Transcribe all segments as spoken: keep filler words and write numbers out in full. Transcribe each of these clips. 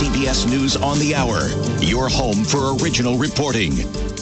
C B S News on the Hour, your home for original reporting.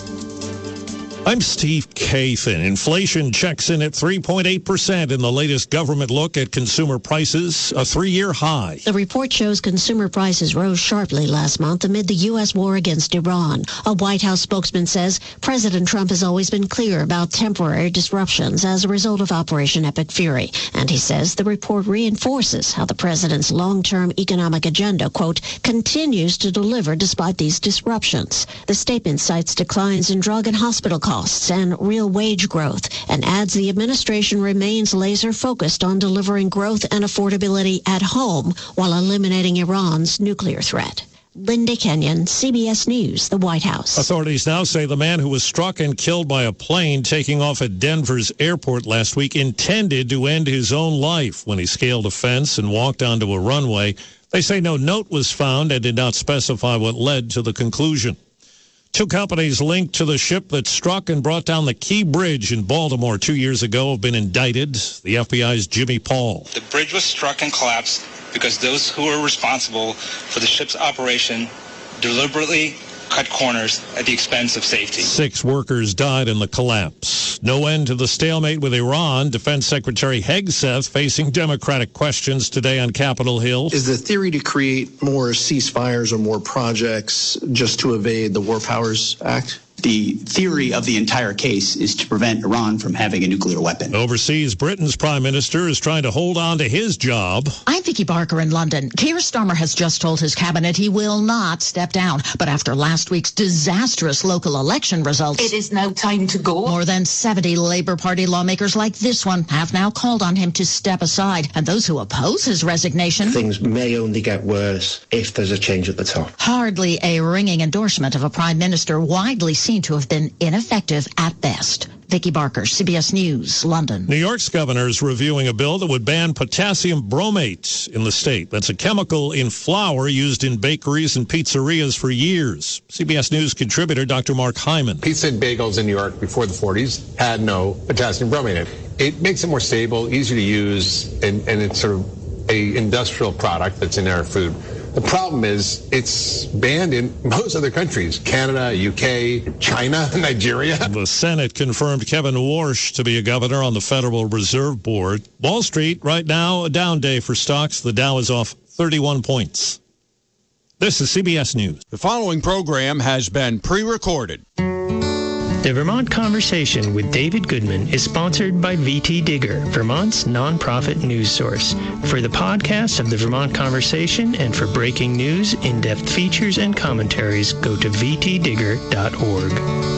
I'm Steve Kathan. Inflation checks in at three point eight percent in the latest government look at consumer prices, a three-year high. The report shows consumer prices rose sharply last month amid the U S war against Iran. A White House spokesman says President Trump has always been clear about temporary disruptions as a result of Operation Epic Fury. And he says the report reinforces how the president's long-term economic agenda, quote, continues to deliver despite these disruptions. The statement cites declines in drug and hospital costs and real wage growth, and adds the administration remains laser-focused on delivering growth and affordability at home while eliminating Iran's nuclear threat. Linda Kenyon, C B S News, the White House. Authorities now say the man who was struck and killed by a plane taking off at Denver's airport last week intended to end his own life when he scaled a fence and walked onto a runway. They say no note was found and did not specify what led to the conclusion. Two companies linked to the ship that struck and brought down the Key Bridge in Baltimore two years ago have been indicted. The F B I's Jimmy Paul. The bridge was struck and collapsed because those who were responsible for the ship's operation deliberately cut corners at the expense of safety. Six workers died in the collapse. No end to the stalemate with Iran. Defense Secretary Hegseth facing Democratic questions today on Capitol Hill. Is the theory to create more ceasefires or more projects just to evade the War Powers Act? The theory of the entire case is to prevent Iran from having a nuclear weapon. Overseas, Britain's prime minister is trying to hold on to his job. I'm Vicky Barker in London. Keir Starmer has just told his cabinet he will not step down. But after last week's disastrous local election results, it is now time to go. More than seventy Labour Party lawmakers like this one have now called on him to step aside. And those who oppose his resignation, things may only get worse if there's a change at the top. Hardly a ringing endorsement of a prime minister widely seen to have been ineffective at best. Vicky Barker, C B S News, London. New York's governor is reviewing a bill that would ban potassium bromate in the state. That's a chemical in flour used in bakeries and pizzerias for years. C B S News contributor Doctor Mark Hyman. Pizza and bagels in New York before the forties had no potassium bromate in it. It makes it more stable, easier to use, and, and it's sort of a industrial product that's in our food. The problem is it's banned in most other countries, Canada, U K, China, Nigeria. The Senate confirmed Kevin Warsh to be a governor on the Federal Reserve Board. Wall Street, right now, a down day for stocks. The Dow is off thirty-one points. This is C B S News. The following program has been pre-recorded. The Vermont Conversation with David Goodman is sponsored by V T Digger, Vermont's nonprofit news source. For the podcast of the Vermont Conversation and for breaking news, in-depth features, and commentaries, go to v t digger dot org.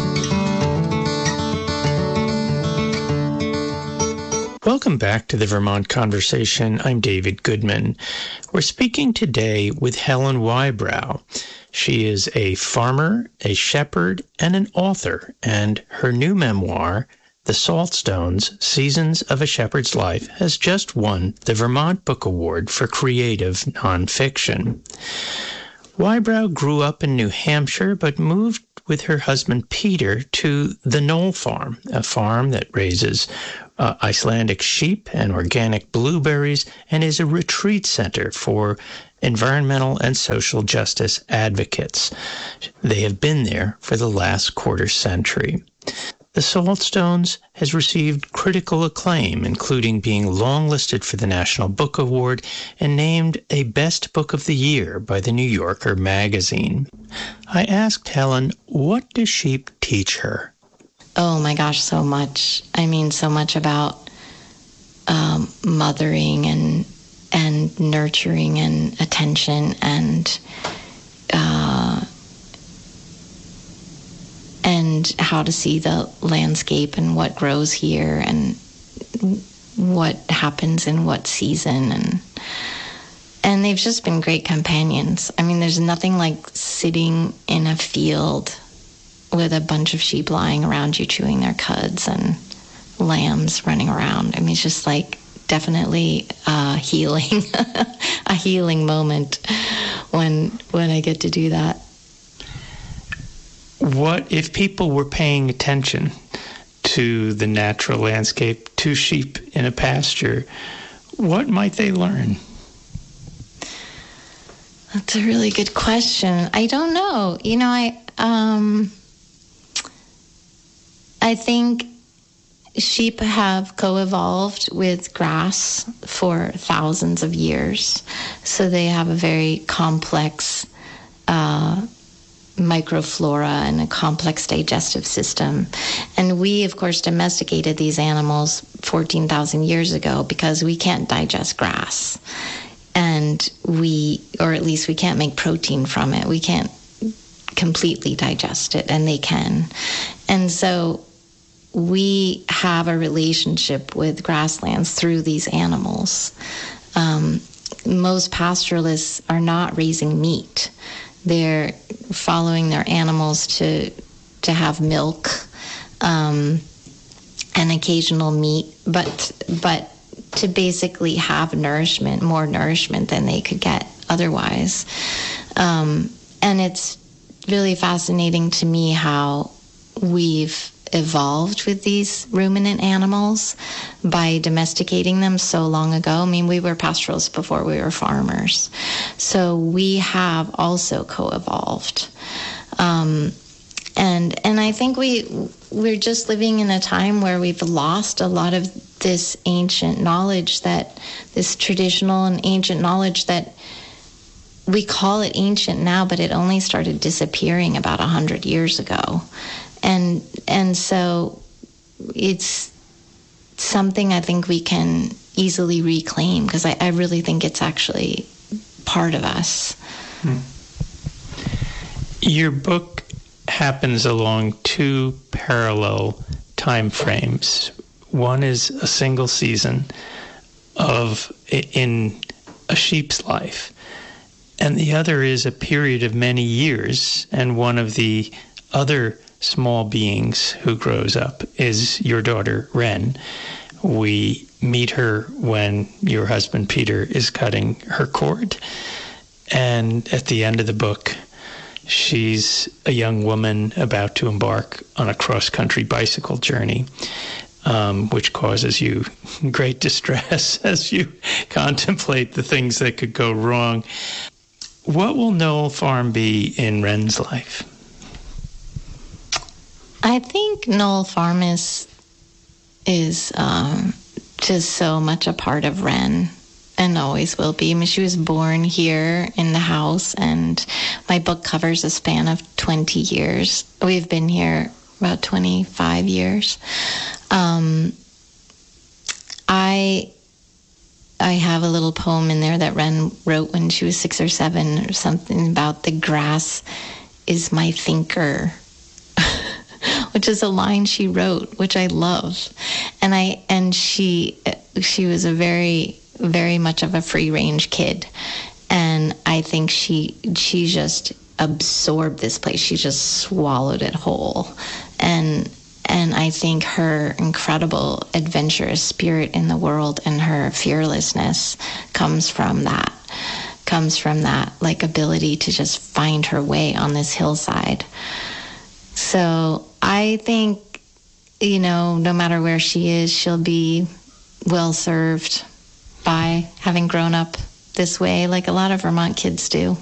Welcome back to the Vermont Conversation. I'm David Goodman. We're speaking today with Helen Whybrow. She is a farmer, a shepherd, and an author, and her new memoir, The Saltstones, Seasons of a Shepherd's Life, has just won the Vermont Book Award for Creative Nonfiction. Whybrow grew up in New Hampshire, but moved with her husband Peter to the Knoll Farm, a farm that raises uh, Icelandic sheep and organic blueberries and is a retreat center for environmental and social justice advocates. They have been there for the last quarter century. The Saltstones has received critical acclaim, including being long-listed for the National Book Award and named a Best Book of the Year by the New Yorker magazine. I asked Helen, what does sheep teach her? Oh my gosh, so much. I mean, so much about um, mothering and and nurturing and attention and uh, and how to see the landscape and what grows here and what happens in what season, and and they've just been great companions. I mean, there's nothing like sitting in a field with a bunch of sheep lying around you chewing their cuds and lambs running around. I mean, it's just like definitely uh, healing, a healing moment when when I get to do that. What if people were paying attention to the natural landscape, to sheep in a pasture, what might they learn? That's a really good question. I don't know. You know, I um, I think sheep have co-evolved with grass for thousands of years, so they have a very complex uh, microflora and a complex digestive system. And we, of course, domesticated these animals fourteen thousand years ago because we can't digest grass. And we, or at least we can't make protein from it. We can't completely digest it, and they can. And so we have a relationship with grasslands through these animals. Um, most pastoralists are not raising meat. They're following their animals to to have milk um, and occasional meat, but but to basically have nourishment, more nourishment than they could get otherwise. Um, and it's really fascinating to me how we've evolved with these ruminant animals by domesticating them so long ago. I mean, we were pastoralists before we were farmers. So we have also co-evolved. Um, and and I think we, we're just living in a time where we've lost a lot of this ancient knowledge, that this traditional and ancient knowledge that we call it ancient now, but it only started disappearing about a hundred years ago. And and so it's something I think we can easily reclaim, because I, I really think it's actually part of us. Hmm. Your book happens along two parallel time frames. One is a single season of in a sheep's life, and the other is a period of many years, and one of the other small beings who grows up is your daughter, Wren. We meet her when your husband, Peter, is cutting her cord. And at the end of the book, she's a young woman about to embark on a cross-country bicycle journey, um, which causes you great distress as you contemplate the things that could go wrong. What will Knoll Farm be in Wren's life? I think Knoll Farm is is um, just so much a part of Wren, and always will be. I mean, she was born here in the house, and my book covers a span of twenty years. We've been here about twenty-five years. Um, I I have a little poem in there that Wren wrote when she was six or seven, or something about the grass is my thinker, which is a line she wrote, which I love. And I and she she was a very, very much of a free-range kid. And I think she she just absorbed this place. She just swallowed it whole. And and I think her incredible adventurous spirit in the world and her fearlessness comes from that. Comes from that, like, ability to just find her way on this hillside. So I think, you know, no matter where she is, she'll be well served by having grown up this way, like a lot of Vermont kids do.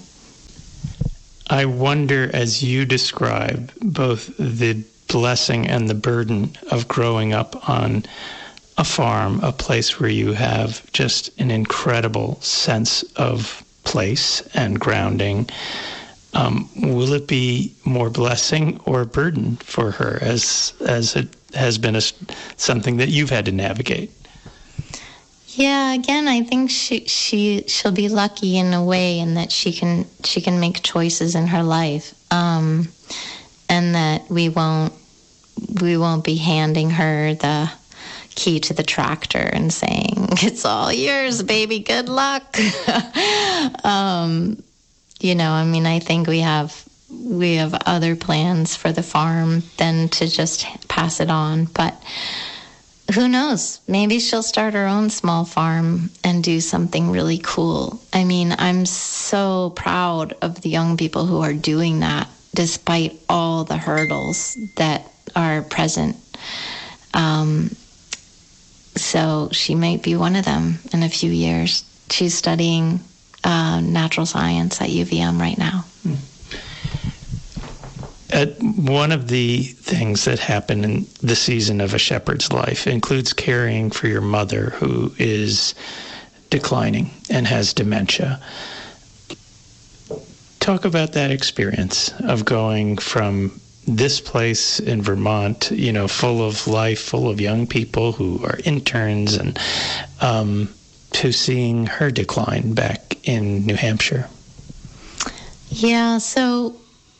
I wonder, as you describe both the blessing and the burden of growing up on a farm, a place where you have just an incredible sense of place and grounding, Um, will it be more blessing or burden for her, as as it has been a, something that you've had to navigate? Yeah, again, I think she she she'll be lucky in a way, in that she can she can make choices in her life, um, and that we won't we won't be handing her the key to the tractor and saying, "It's all yours, baby. Good luck." um, You know, I mean, I think we have we have other plans for the farm than to just pass it on. But who knows? Maybe she'll start her own small farm and do something really cool. I mean, I'm so proud of the young people who are doing that, despite all the hurdles that are present. Um, so she might be one of them in a few years. She's studying uh, natural science at U V M right now. Uh, one of the things that happen in the season of a shepherd's life includes caring for your mother, who is declining and has dementia. Talk about that experience of going from this place in Vermont, you know, full of life, full of young people who are interns, and um, to seeing her decline back in New Hampshire. Yeah, so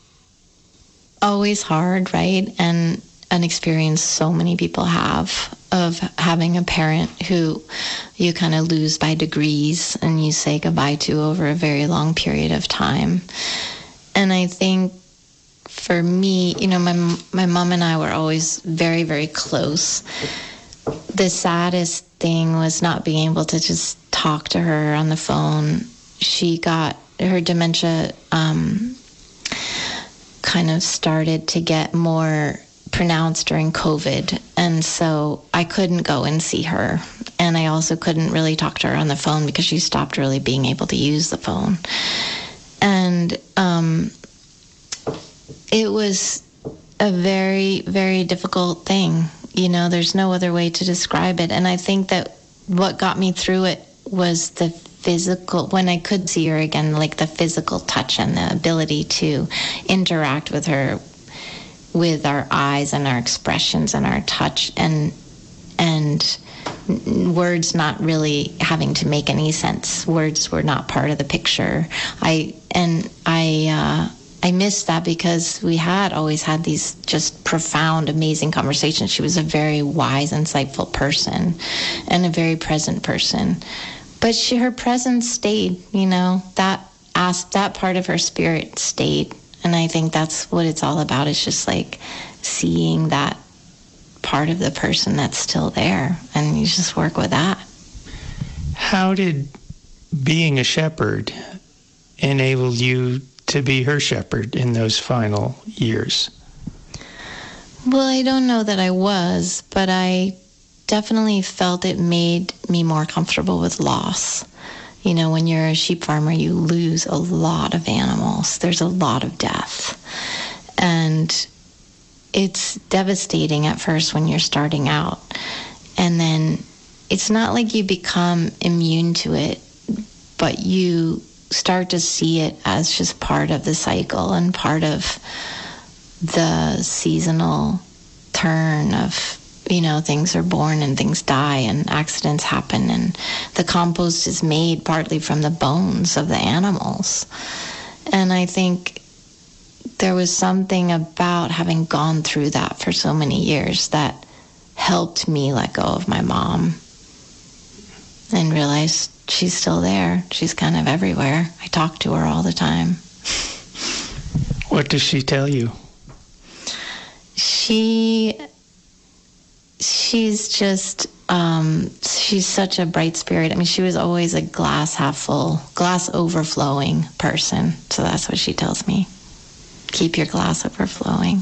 always hard, right? And an experience so many people have of having a parent who you kind of lose by degrees and you say goodbye to over a very long period of time. And I think for me, you know, my my mom and I were always very, very close. The saddest thing was not being able to just talk to her on the phone. She got her dementia um, kind of started to get more pronounced during COVID. And so I couldn't go and see her. And I also couldn't really talk to her on the phone because she stopped really being able to use the phone. And um, it was a very, very difficult thing. You know, there's no other way to describe it. And I think that what got me through it was the physical, when I could see her again, like the physical touch and the ability to interact with her with our eyes and our expressions and our touch, and and words not really having to make any sense. Words were not part of the picture. I and I uh, I missed that because we had always had these just profound, amazing conversations. She was a very wise, insightful person and a very present person. But she, her presence stayed, you know, that asked, that part of her spirit stayed. And I think that's what it's all about. It's just like seeing that part of the person that's still there. And you just work with that. How did being a shepherd enable you to be her shepherd in those final years? Well, I don't know that I was, but I definitely felt it made me more comfortable with loss. You know, when you're a sheep farmer, you lose a lot of animals. There's a lot of death. And it's devastating at first when you're starting out. And then it's not like you become immune to it, but you start to see it as just part of the cycle and part of the seasonal turn of, you know, things are born and things die and accidents happen, and the compost is made partly from the bones of the animals. And I think there was something about having gone through that for so many years that helped me let go of my mom and realize she's still there. She's kind of everywhere. I talk to her all the time. What does she tell you? She... She's just, um, she's such a bright spirit. I mean, she was always a glass half full, glass overflowing person. So that's what she tells me. Keep your glass overflowing.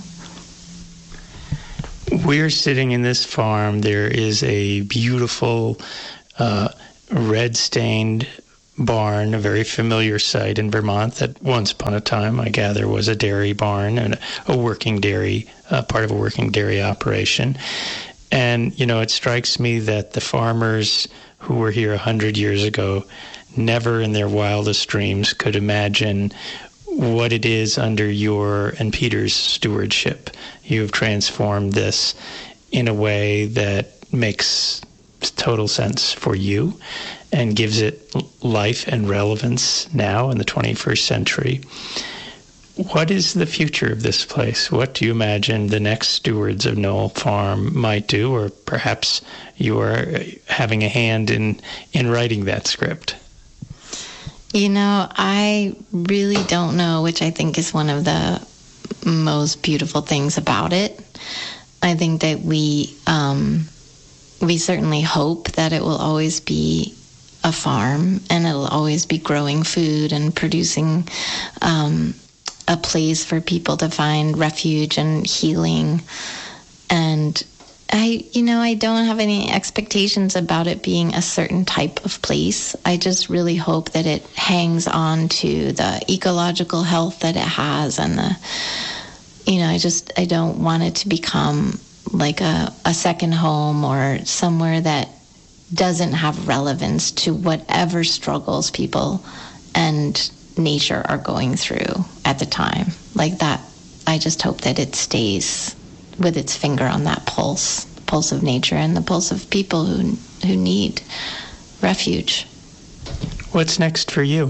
We're sitting in this farm. There is a beautiful uh, red-stained barn, a very familiar sight in Vermont that once upon a time, I gather, was a dairy barn and a working dairy, uh, part of a working dairy operation. And, you know, it strikes me that the farmers who were here a hundred years ago never in their wildest dreams could imagine what it is under your and Peter's stewardship. You have transformed this in a way that makes total sense for you and gives it life and relevance now in the twenty-first century. What is the future of this place? What do you imagine the next stewards of Knoll Farm might do? Or perhaps you are having a hand in, in writing that script? You know, I really don't know, which I think is one of the most beautiful things about it. I think that we, um, we certainly hope that it will always be a farm and it'll always be growing food and producing um a place for people to find refuge and healing. And I, you know, I don't have any expectations about it being a certain type of place. I just really hope that it hangs on to the ecological health that it has, and the, you know, I just, I don't want it to become like a, a second home or somewhere that doesn't have relevance to whatever struggles people and nature are going through at the time. Like that, I just hope that it stays with its finger on that pulse, the pulse of nature and the pulse of people who who need refuge. What's next for you?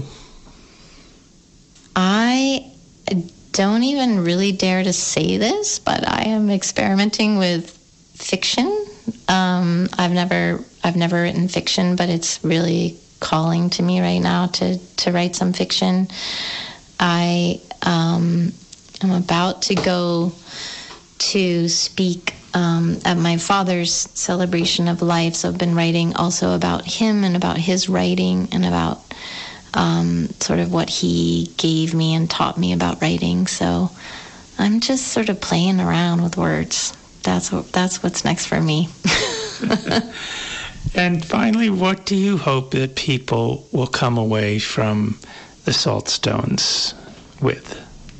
I don't even really dare to say this, but I am experimenting with fiction. Um, I've never I've never written fiction, but it's really calling to me right now to to write some fiction. I um, am about to go to speak um, at my father's celebration of life. So I've been writing also about him and about his writing and about um, sort of what he gave me and taught me about writing. So I'm just sort of playing around with words. That's what, that's what's next for me. And finally, what do you hope that people will come away from the Saltstones with?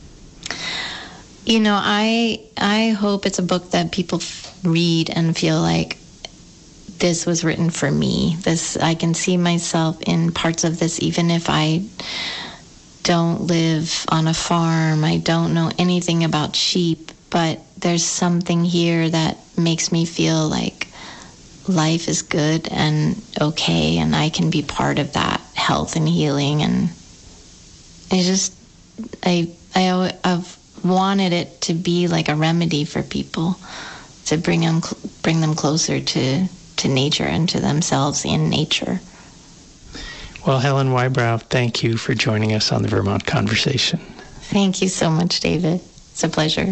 You know, I I hope it's a book that people f- read and feel like this was written for me. This, I can see myself in parts of this, even if I don't live on a farm. I don't know anything about sheep, but there's something here that makes me feel like life is good and okay, and I can be part of that health and healing. And I just, I, I, I've wanted it to be like a remedy for people, to bring them, bring them closer to, to nature and to themselves in nature. Well, Helen Whybrow, thank you for joining us on the Vermont Conversation. Thank you so much, David. It's a pleasure.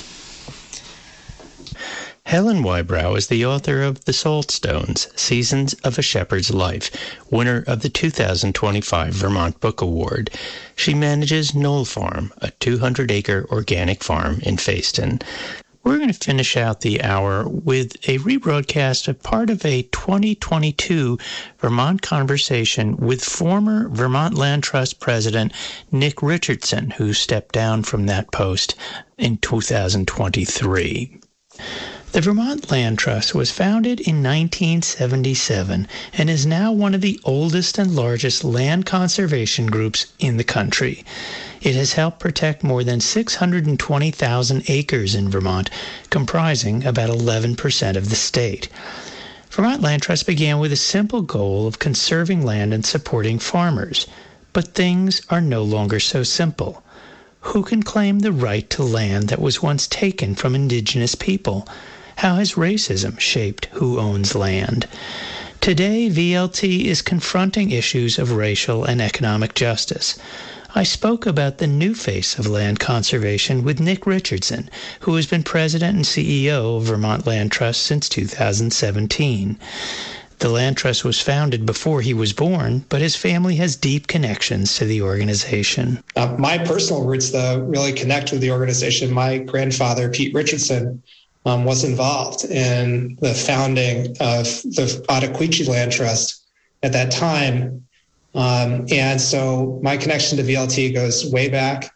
Helen Whybrow is the author of The Saltstones, Seasons of a Shepherd's Life, winner of the two thousand twenty-five Vermont Book Award. She manages Knoll Farm, a two hundred acre organic farm in Fayston. We're going to finish out the hour with a rebroadcast of part of a twenty twenty-two Vermont Conversation with former Vermont Land Trust President Nick Richardson, who stepped down from that post in two thousand twenty-three. The Vermont Land Trust was founded in nineteen seventy-seven and is now one of the oldest and largest land conservation groups in the country. It has helped protect more than six hundred twenty thousand acres in Vermont, comprising about eleven percent of the state. Vermont Land Trust began with a simple goal of conserving land and supporting farmers. But things are no longer so simple. Who can claim the right to land that was once taken from indigenous people? How has racism shaped who owns land? Today, V L T is confronting issues of racial and economic justice. I spoke about the new face of land conservation with Nick Richardson, who has been president and C E O of Vermont Land Trust since two thousand seventeen. The Land Trust was founded before he was born, but his family has deep connections to the organization. Uh, my personal roots, though, really connect with the organization. My grandfather, Pete Richardson, um, was involved in the founding of the Ottaquechee Land Trust at that time. Um, and so my connection to V L T goes way back.